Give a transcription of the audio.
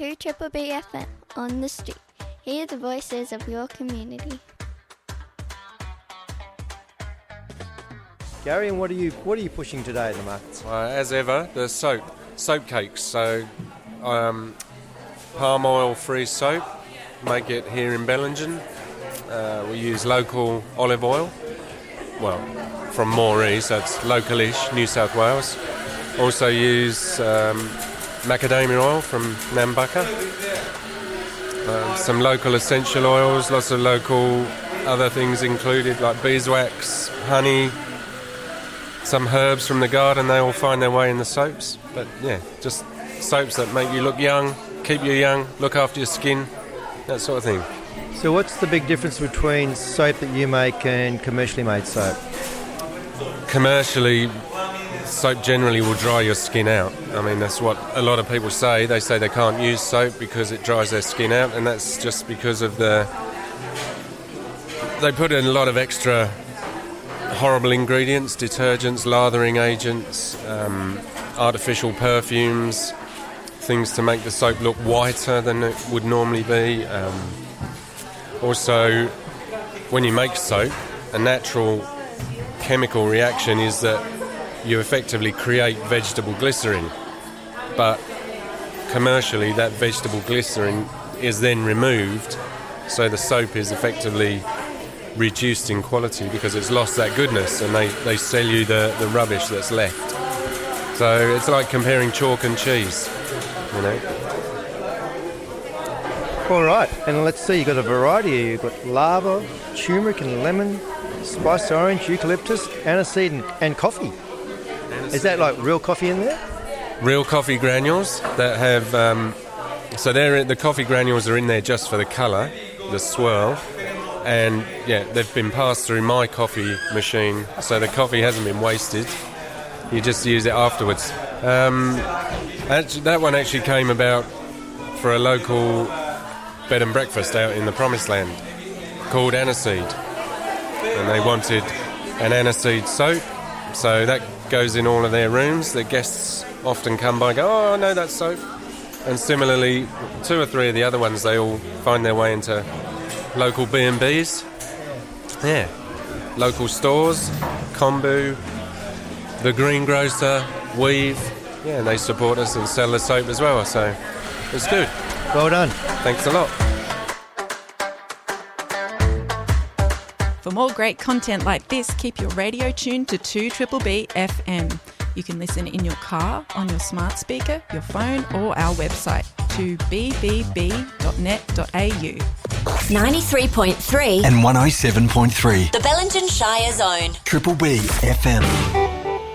to Triple B FM on the street. Hear the voices of your community. Gary, and what are you pushing today in the markets? As ever, the soap cakes. So, palm oil free soap. Make it here in Bellingen. We use local olive oil. Well, from Moree, so it's local-ish, New South Wales. Also use macadamia oil from Nambucca. Some local essential oils, lots of local other things included, like beeswax, honey, some herbs from the garden. They all find their way in the soaps. But yeah, just soaps that make you look young, keep you young, look after your skin, that sort of thing. So what's the big difference between soap that you make and commercially made soap? Commercially, soap generally will dry your skin out. I mean, that's what a lot of people say. They say they can't use soap because it dries their skin out, and that's just because of they put in a lot of extra horrible ingredients, detergents, lathering agents, artificial perfumes, things to make the soap look whiter than it would normally be. Also, when you make soap, a natural chemical reaction is that you effectively create vegetable glycerin, but commercially that vegetable glycerin is then removed, so the soap is effectively reduced in quality because it's lost that goodness, and they sell you the rubbish that's left. So it's like comparing chalk and cheese, you know. All right, and let's see, you've got a variety here. You've got lava, turmeric and lemon, spiced orange, eucalyptus, aniseed and coffee. Is that like real coffee in there? Real coffee granules that have... the coffee granules are in there just for the colour, the swirl, and yeah, they've been passed through my coffee machine, so the coffee hasn't been wasted. You just use it afterwards. That one actually came about for a local bed and breakfast out in the Promised Land called Aniseed, and they wanted an aniseed soap, so that goes in all of their rooms. The guests often come by and go, oh, I know that soap. And similarly, 2 or 3 of the other ones, they all find their way into local B&Bs. Yeah. Local stores, Kombu, the Greengrocer, Weave. Yeah, and they support us and sell the soap as well, so it's good. Well done. Thanks a lot. For more great content like this, keep your radio tuned to 2BBB FM. You can listen in your car, on your smart speaker, your phone, or our website, 2bbb.net.au. 93.3 and 107.3. The Bellingen Shire Zone. Triple B FM.